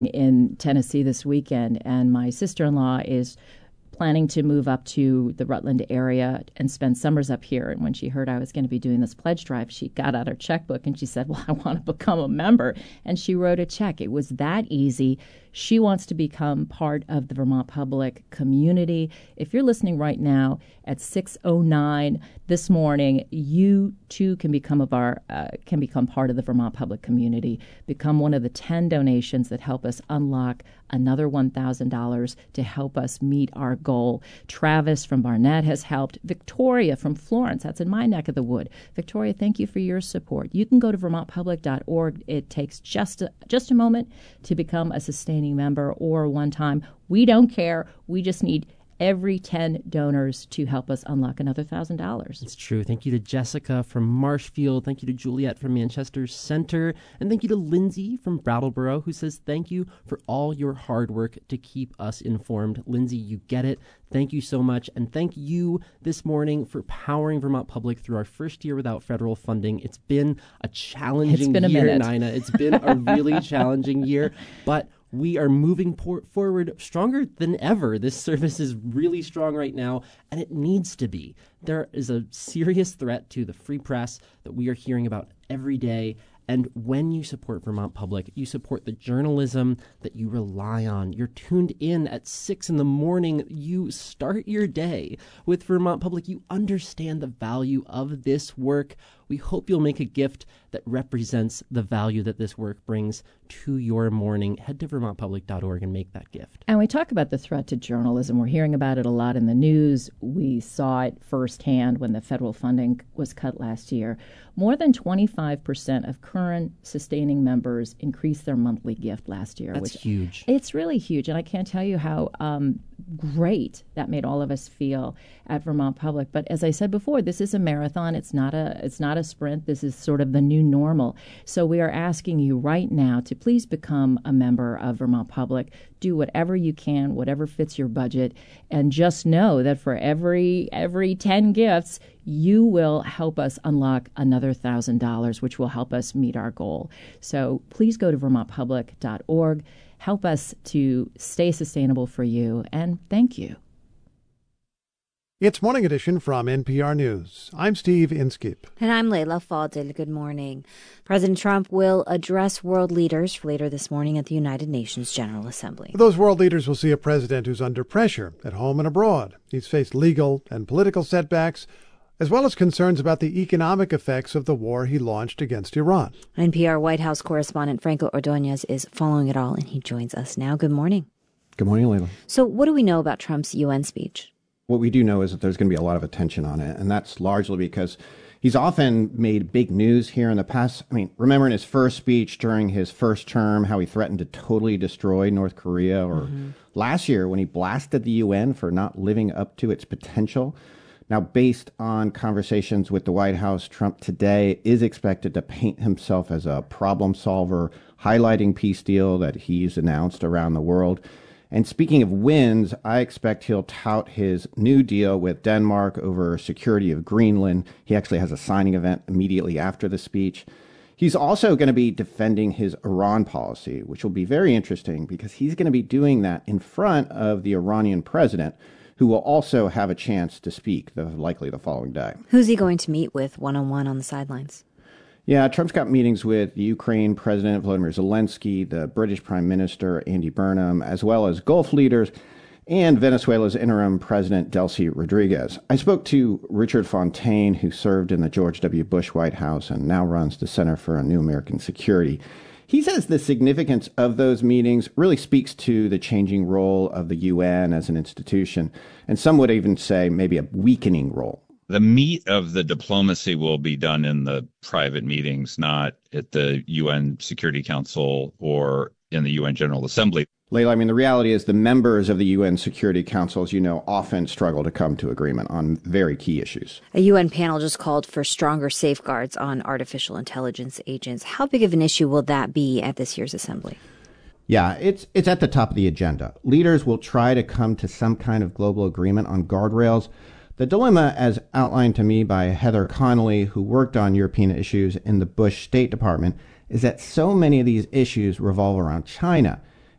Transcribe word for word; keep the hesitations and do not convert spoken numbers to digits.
in Tennessee this weekend, and my sister-in-law is planning to move up to the Rutland area and spend summers up here. And when she heard I was going to be doing this pledge drive, she got out her checkbook and she said, well, I want to become a member. And she wrote a check. It was that easy. She wants to become part of the Vermont Public community. If you're listening right now at six oh nine this morning, you too can become of our uh, can become part of the Vermont Public community. Become one of the ten donations that help us unlock another one thousand dollars to help us meet our goal. Travis from Barnett has helped. Victoria from Florence, that's in my neck of the wood. Victoria, thank you for your support. You can go to vermont public dot org. It takes just a, just a moment to become a sustaining member or one time. We don't care. We just need every ten donors to help us unlock another one thousand dollars. It's true. Thank you to Jessica from Marshfield. Thank you to Juliet from Manchester Center. And thank you to Lindsay from Brattleboro, who says thank you for all your hard work to keep us informed. Lindsay, you get it. Thank you so much. And thank you this morning for powering Vermont Public through our first year without federal funding. It's been a challenging it's been a year, minute. Nina. It's been a really challenging year, but we are moving por- forward stronger than ever. This service is really strong right now, and it needs to be. There is a serious threat to the free press that we are hearing about every day. And when you support Vermont Public, you support the journalism that you rely on. You're tuned in at six in the morning. You start your day with Vermont Public. You understand the value of this work. We hope you'll make a gift that represents the value that this work brings to your morning. Head to vermont public dot org and make that gift. And we talk about the threat to journalism. We're hearing about it a lot in the news. We saw it firsthand when the federal funding was cut last year. More than twenty-five percent of current sustaining members increased their monthly gift last year. That's which huge. It's really huge. And I can't tell you how um, great that made all of us feel at Vermont Public. But as I said before, this is a marathon. It's not a, it's not a sprint. This is sort of the new normal. So we are asking you right now to please become a member of Vermont Public. Do whatever you can, whatever fits your budget, and just know that for every every ten gifts, you will help us unlock another one thousand dollars, which will help us meet our goal. So please go to vermont public dot org. Help us to stay sustainable for you, and thank you. It's Morning Edition from N P R News. I'm Steve Inskip. And I'm Layla Fadil. Good morning. President Trump will address world leaders later this morning at the United Nations General Assembly. Those world leaders will see a president who's under pressure at home and abroad. He's faced legal and political setbacks, as well as concerns about the economic effects of the war he launched against Iran. N P R White House correspondent Franco Ordonez is following it all, and he joins us now. Good morning. Good morning, Layla. So what do we know about Trump's U N speech? What we do know is that there's going to be a lot of attention on it, and that's largely because he's often made big news here in the past. I mean, remember in his first speech during his first term, how he threatened to totally destroy North Korea, or mm-hmm. last year when he blasted the U N for not living up to its potential. Now, based on conversations with the White House, Trump today is expected to paint himself as a problem solver, highlighting peace deal that he's announced around the world. And speaking of wins, I expect he'll tout his new deal with Denmark over security of Greenland. He actually has a signing event immediately after the speech. He's also going to be defending his Iran policy, which will be very interesting because he's going to be doing that in front of the Iranian president, who will also have a chance to speak, the, likely the following day. Who's he going to meet with one-on-one on the sidelines? Yeah, Trump's got meetings with the Ukraine President Volodymyr Zelensky, the British Prime Minister Andy Burnham, as well as Gulf leaders, and Venezuela's interim President Delcy Rodriguez. I spoke to Richard Fontaine, who served in the George W. Bush White House and now runs the Center for a New American Security. He says the significance of those meetings really speaks to the changing role of the U N as an institution, and some would even say maybe a weakening role. The meat of the diplomacy will be done in the private meetings, not at the U N Security Council or in the U N General Assembly. Layla, I mean, the reality is the members of the U N Security Council, as you know, often struggle to come to agreement on very key issues. A U N panel just called for stronger safeguards on artificial intelligence agents. How big of an issue will that be at this year's assembly? Yeah, it's it's at the top of the agenda. Leaders will try to come to some kind of global agreement on guardrails. The dilemma, as outlined to me by Heather Connolly, who worked on European issues in the Bush State Department, is that so many of these issues revolve around China.